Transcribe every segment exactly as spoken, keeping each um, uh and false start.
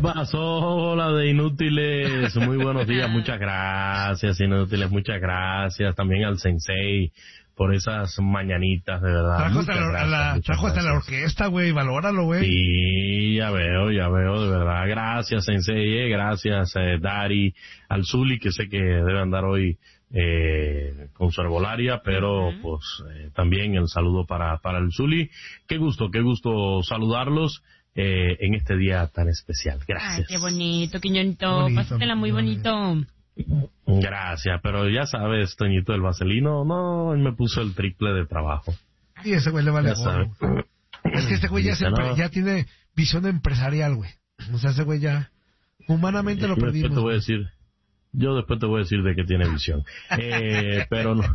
pasó? Hola de inútiles, muy buenos días, muchas gracias inútiles, muchas gracias también al sensei por esas mañanitas, de verdad. Trajo hasta, la, la, trajo hasta la orquesta, güey, valóralo, güey. Sí, ya veo, ya veo, de verdad. Gracias, sensei, eh, gracias, eh, Dari, al Zuli, que sé que debe andar hoy eh, con su herbolaria, pero uh-huh. pues eh, también el saludo para, para el Zuli. Qué gusto, qué gusto saludarlos. Eh, en este día tan especial. Gracias. Ay, qué bonito, Quiñonito. Pásatela muy bonito. Gracias, pero ya sabes, Toñito, el vaselino, no, él me puso el triple de trabajo. Y ese güey le vale gorro. Es que este güey ya, no. ya tiene visión empresarial, güey. O sea, ese güey ya humanamente lo perdimos. Después te voy a decir, yo después te voy a decir de que tiene visión. Eh, pero no.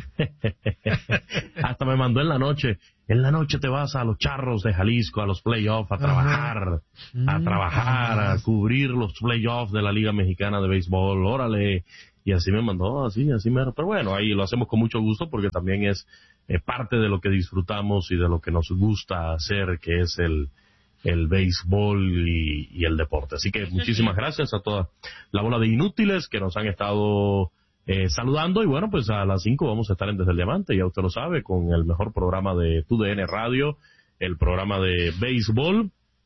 Hasta me mandó en la noche. En la noche te vas a los Charros de Jalisco, a los playoffs, a trabajar, a trabajar, a cubrir los playoffs de la Liga Mexicana de Béisbol, órale. Y así me mandó, así, así me... Pero bueno, ahí lo hacemos con mucho gusto porque también es eh, parte de lo que disfrutamos y de lo que nos gusta hacer, que es el, el béisbol y, y el deporte. Así que muchísimas gracias a toda la bola de inútiles que nos han estado... Eh, saludando, y bueno, pues a las cinco vamos a estar en Desde el Diamante, ya usted lo sabe, con el mejor programa de Tu D N Radio, el programa de béisbol,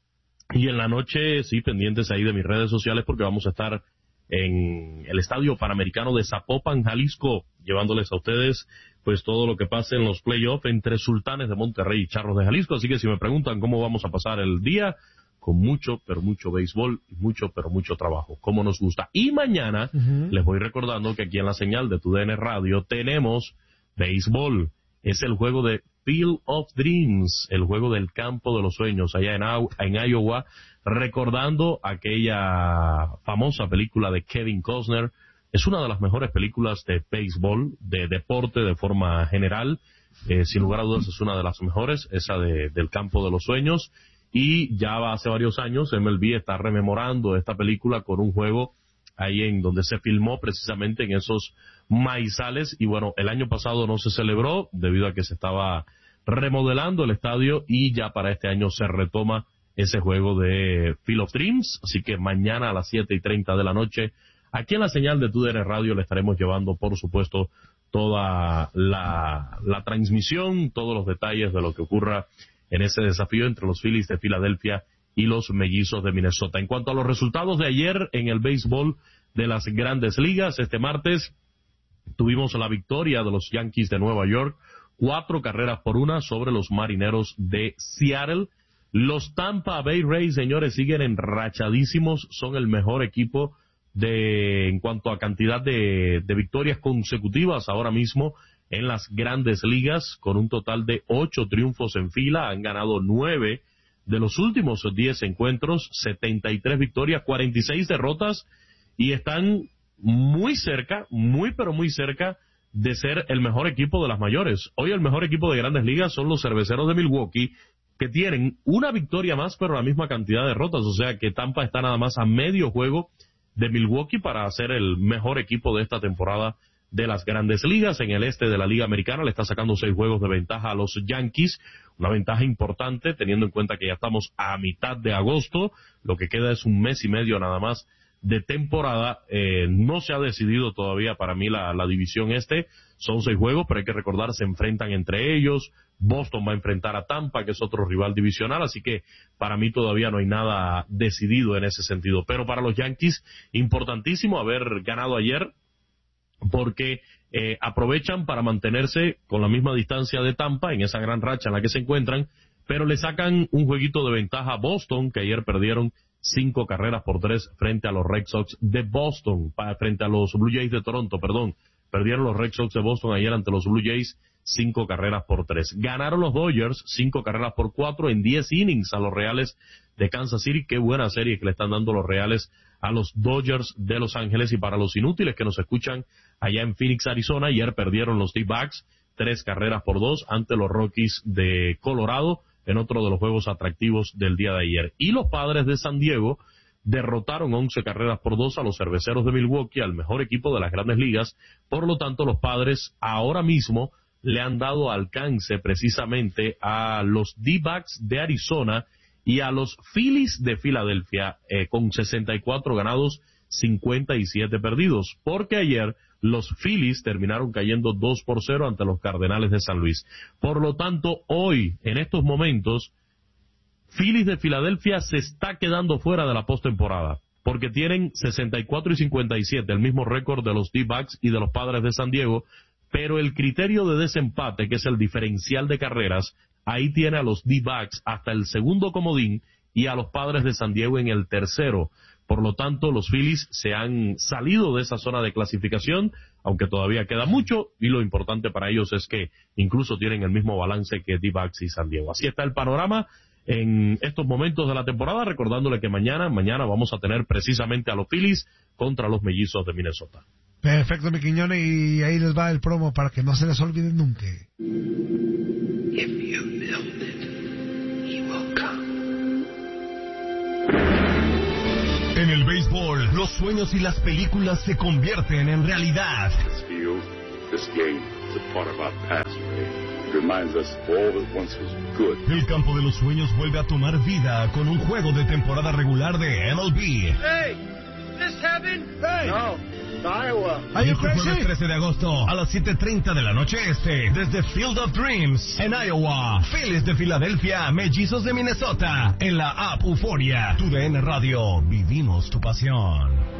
y en la noche, sí, pendientes ahí de mis redes sociales, porque vamos a estar en el Estadio Panamericano de Zapopan, Jalisco, llevándoles a ustedes, pues todo lo que pase en los playoffs entre Sultanes de Monterrey y Charros de Jalisco, así que si me preguntan cómo vamos a pasar el día, con mucho, pero mucho béisbol y mucho, pero mucho trabajo, como nos gusta. Y mañana uh-huh. les voy recordando que aquí en la señal de Tu D N Radio tenemos béisbol. Es el juego de Field of Dreams, el juego del campo de los sueños, allá en, en Iowa, recordando aquella famosa película de Kevin Costner. Es una de las mejores películas de béisbol, de deporte de forma general. Eh, sin lugar a dudas es una de las mejores, esa de, del campo de los sueños. Y ya va hace varios años, M L B está rememorando esta película con un juego ahí en donde se filmó precisamente en esos maizales. Y bueno, el año pasado no se celebró debido a que se estaba remodelando el estadio y ya para este año se retoma ese juego de Field of Dreams. Así que mañana a las siete y treinta de la noche, aquí en la señal de Tu D N Radio le estaremos llevando, por supuesto, toda la, la transmisión, todos los detalles de lo que ocurra en ese desafío entre los Phillies de Filadelfia y los Mellizos de Minnesota. En cuanto a los resultados de ayer en el béisbol de las Grandes Ligas, este martes tuvimos la victoria de los Yankees de Nueva York, cuatro carreras por una sobre los Marineros de Seattle. Los Tampa Bay Rays, señores, siguen enrachadísimos, son el mejor equipo de en cuanto a cantidad de, de victorias consecutivas ahora mismo en las Grandes Ligas, con un total de ocho triunfos en fila. Han ganado nueve de los últimos diez encuentros, setenta y tres victorias, cuarenta y seis derrotas, y están muy cerca, muy pero muy cerca de ser el mejor equipo de las mayores. Hoy el mejor equipo de Grandes Ligas son los Cerveceros de Milwaukee, que tienen una victoria más pero la misma cantidad de derrotas, o sea que Tampa está nada más a medio juego de Milwaukee para ser el mejor equipo de esta temporada de las Grandes Ligas. En el este de la Liga Americana le está sacando seis juegos de ventaja a los Yankees, una ventaja importante teniendo en cuenta que ya estamos a mitad de agosto, lo que queda es un mes y medio nada más de temporada. Eh, no se ha decidido todavía para mí la, la división este, son seis juegos, pero hay que recordar, se enfrentan entre ellos. Boston va a enfrentar a Tampa, que es otro rival divisional, así que para mí todavía no hay nada decidido en ese sentido. Pero para los Yankees, importantísimo haber ganado ayer, porque eh, aprovechan para mantenerse con la misma distancia de Tampa en esa gran racha en la que se encuentran, pero le sacan un jueguito de ventaja a Boston, que ayer perdieron cinco carreras por tres frente a los Red Sox de Boston, para, frente a los Blue Jays de Toronto, perdón. Perdieron los Red Sox de Boston ayer ante los Blue Jays, cinco carreras por tres. Ganaron los Dodgers, cinco carreras por cuatro en diez innings a los Reales de Kansas City. Qué buena serie que le están dando los Reales a los Dodgers de Los Ángeles. Y para los inútiles que nos escuchan allá en Phoenix, Arizona, ayer perdieron los D-Backs, tres carreras por dos ante los Rockies de Colorado, en otro de los juegos atractivos del día de ayer. Y los Padres de San Diego derrotaron once carreras por dos a los Cerveceros de Milwaukee, al mejor equipo de las Grandes Ligas. Por lo tanto, los Padres ahora mismo le han dado alcance precisamente a los D-Backs de Arizona y a los Phillies de Filadelfia eh, con sesenta y cuatro ganados, cincuenta y siete perdidos, porque ayer los Phillies terminaron cayendo dos por cero ante los Cardenales de San Luis. Por lo tanto, hoy, en estos momentos, Phillies de Filadelfia se está quedando fuera de la postemporada, porque tienen sesenta y cuatro y cincuenta y siete, el mismo récord de los D-backs y de los Padres de San Diego, pero el criterio de desempate, que es el diferencial de carreras, ahí tiene a los D-backs hasta el segundo comodín y a los Padres de San Diego en el tercero. Por lo tanto, los Phillies se han salido de esa zona de clasificación, aunque todavía queda mucho, y lo importante para ellos es que incluso tienen el mismo balance que D-backs y San Diego. Así está el panorama en estos momentos de la temporada, recordándole que mañana, mañana vamos a tener precisamente a los Phillies contra los Mellizos de Minnesota. Perfecto, mi Quiñones, y ahí les va el promo para que no se les olvide nunca. If you build it, he will come. En el béisbol, los sueños y las películas se convierten en realidad. This field, this game, is a part of our past, Ray. It reminds us of all that once was good. El campo de los sueños vuelve a tomar vida con un juego de temporada regular de M L B. Hey, this heaven? Hey. No, it's Iowa. Are you Este jueves crazy? trece de agosto a las siete treinta de la noche este, desde Field of Dreams en Iowa. Phillies de Filadelfia, Mellizos de Minnesota, en la app Euforia. Tu D N Radio, vivimos tu pasión.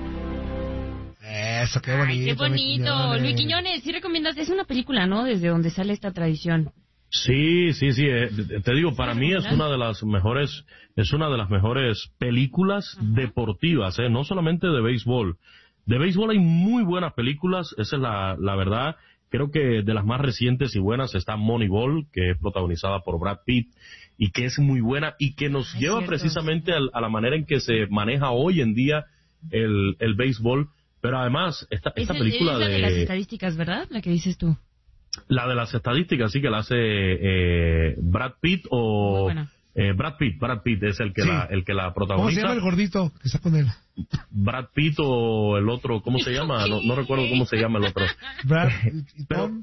Eso, qué bonito. Ay, qué bonito. Luis Quiñones, sí recomiendas, es una película, ¿no? Desde donde sale esta tradición. Sí, sí, sí. Eh, te digo, para mí es una de las mejores, es una de las mejores películas uh-huh. deportivas, eh, no solamente de béisbol. De béisbol hay muy buenas películas, esa es la, la verdad. Creo que de las más recientes y buenas está Moneyball, que es protagonizada por Brad Pitt y que es muy buena y que nos Ay, lleva cierto. precisamente a, a la manera en que se maneja hoy en día el, el béisbol. Pero además, esta, esta es película es la de... de las estadísticas, ¿verdad? La que dices tú. La de las estadísticas, sí, que la hace eh, Brad Pitt o... Eh, Brad Pitt, Brad Pitt es el que sí. la el que la protagoniza. ¿Cómo se llama el gordito que está con él? Brad Pitt o el otro, ¿cómo se llama? No, no recuerdo cómo se llama el otro. Brad Pero,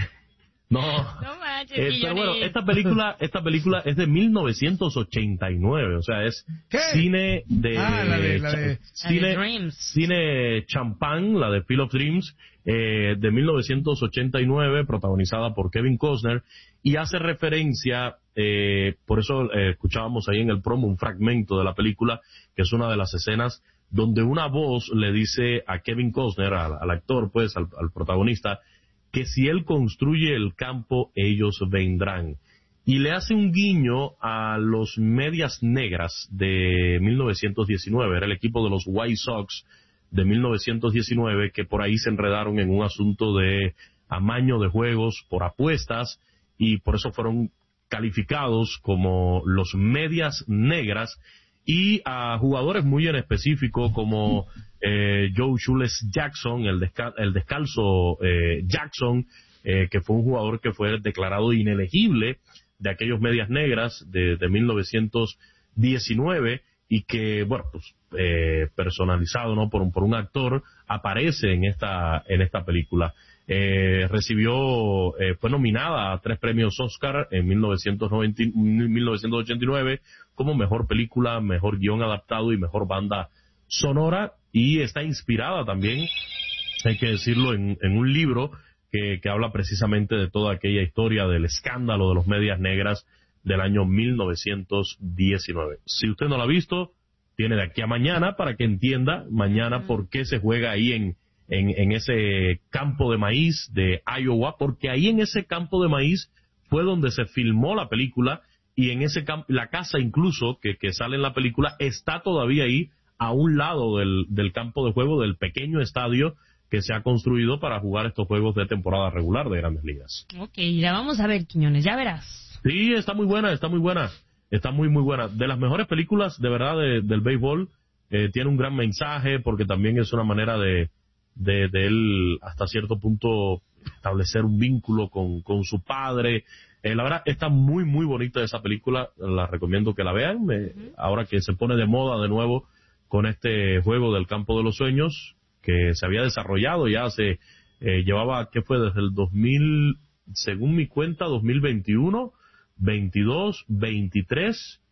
no, no manches, eh, pero bueno, esta película, esta película es de mil novecientos ochenta y nueve, o sea, es ¿Qué? cine de, ah, la de, la de... cine, la de cine champán, la de Field of Dreams, eh, de mil novecientos ochenta y nueve, protagonizada por Kevin Costner, y hace referencia, eh, por eso eh, escuchábamos ahí en el promo un fragmento de la película, que es una de las escenas donde una voz le dice a Kevin Costner, al, al actor, pues, al, al protagonista, que si él construye el campo, ellos vendrán. Y le hace un guiño a los Medias Negras de mil novecientos diecinueve, era el equipo de los White Sox de mil novecientos diecinueve, que por ahí se enredaron en un asunto de amaño de juegos por apuestas, y por eso fueron calificados como los Medias Negras, y a jugadores muy en específico como eh, Joe Shoeless Jackson, el, desca el descalzo eh, Jackson, eh, que fue un jugador que fue declarado inelegible de aquellos Medias Negras de, de mil novecientos diecinueve, y que, bueno, pues eh, personalizado, ¿no?, por un, por un actor, aparece en esta en esta película. Eh, recibió, eh, fue nominada a tres premios Oscar en mil novecientos noventa, mil novecientos ochenta y nueve como mejor película, mejor guión adaptado y mejor banda sonora, y está inspirada también, hay que decirlo, en, en un libro que, que habla precisamente de toda aquella historia del escándalo de los Medias Negras del año mil novecientos diecinueve. Si usted no lo ha visto, tiene de aquí a mañana para que entienda mañana por qué se juega ahí en En, en ese campo de maíz de Iowa, porque ahí en ese campo de maíz fue donde se filmó la película, y en ese campo, la casa incluso que, que sale en la película está todavía ahí a un lado del, del campo de juego, del pequeño estadio que se ha construido para jugar estos juegos de temporada regular de Grandes Ligas. Ok, la vamos a ver, Quiñones, ya verás. Sí, está muy buena, está muy buena, está muy muy buena. De las mejores películas, de verdad, de, del béisbol, eh, tiene un gran mensaje, porque también es una manera de De, de él hasta cierto punto establecer un vínculo con, con su padre. Eh, la verdad está muy muy bonita esa película, la recomiendo que la vean, eh, uh-huh. ahora que se pone de moda de nuevo con este juego del campo de los sueños, que se había desarrollado ya hace, eh, llevaba, ¿qué fue? Desde el dos mil, según mi cuenta, dos mil veintiuno, veintidós, veintitrés,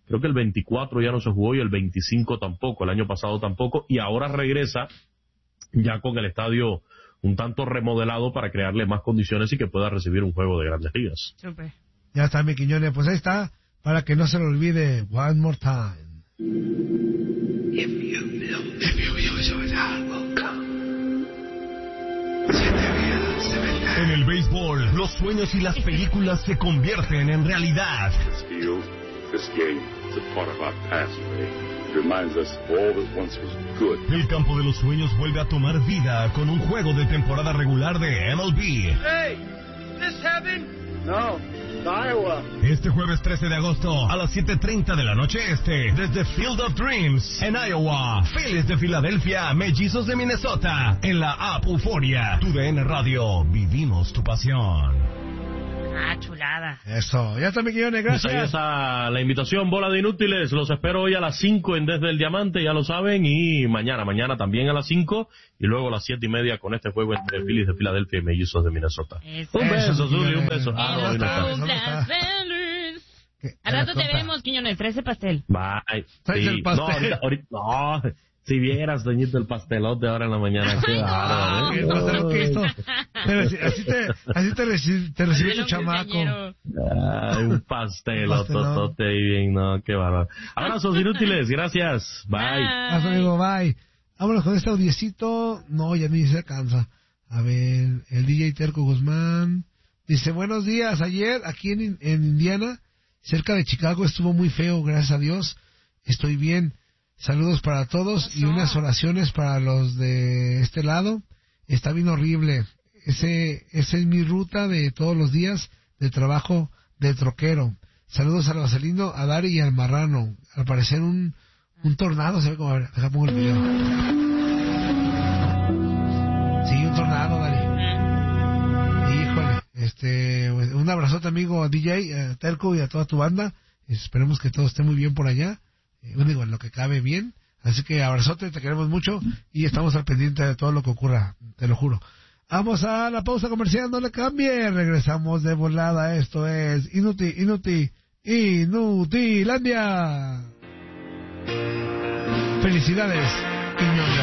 creo que el veinticuatro ya no se jugó y el veinticinco tampoco, el año pasado tampoco, y ahora regresa ya con el estadio un tanto remodelado para crearle más condiciones y que pueda recibir un juego de Grandes Ligas. Super. Ya está, mi Quiñones, pues ahí está, para que no se lo olvide, one more time. If you will, if you will, I will come. En el béisbol, los sueños y las películas se convierten en realidad. This field, this game, is a part of our past, Ray. It reminds us of all that once was good. El campo de los sueños vuelve a tomar vida con un juego de temporada regular de M L B. Hey, is this heaven? No, it's Iowa. Este jueves trece de agosto a las siete treinta de la noche este, desde Field of Dreams en Iowa, Phillies de Filadelfia, Mellizos de Minnesota, en la app Euforia. Tu D N Radio, vivimos tu pasión. Ah, chulada. Eso, ya está, mi Quiñones, Pues ahí gracias. está la invitación, bola de inútiles. Los espero hoy a las cinco en Desde el Diamante, ya lo saben, y mañana, mañana también a las cinco, y luego a las siete y media con este juego entre Phillies de Filadelfia y Mellizos de Minnesota. Eso. Un beso, Eso, Zuli, un Quiñones. beso. Ah, no, Ya hoy no está. está. ¿Dónde está? Placeres. ¿Qué? Al rato te Tonta. vemos, Quiñones, trae ese pastel. Bye. Traes Sí. el pastel. No, ahorita, ahorita, no, si vieras, doñito, el pastelote ahora en la mañana, qué Ah, bárbaro, qué ¿eh? pastel que esto. Pero así así te, así te, reci- te recibe tu Pastelón chamaco. quinceañero. Ay, un pastelototote ahí bien, no, qué bárbaro. Abrazos inútiles, gracias, bye. Hasta luego, bye. Vámonos con este audiecito. No, ya ni se cansa. A ver, el D J Terco Guzmán dice, buenos días. Ayer, aquí en, en Indiana, cerca de Chicago, estuvo muy feo, gracias a Dios. Estoy bien. Saludos para todos y unas oraciones para los de este lado. Está bien horrible. Ese, esa es mi ruta de todos los días de trabajo de troquero. Saludos al Vaselino, a Dari y al Marrano. Al parecer un, un tornado, se ve como... Deja pongo el video. Sí, un tornado, Dari. Híjole. Este, un abrazote, amigo D J, a Terco y a toda tu banda. Esperemos que todo esté muy bien por allá. Eh, digo, en lo que cabe bien. Así que abrazote, te queremos mucho y estamos al pendiente de todo lo que ocurra, te lo juro. Vamos a la pausa comercial, no le cambie. Regresamos de volada. Esto es Inuti, Inuti, Inutilandia. Felicidades.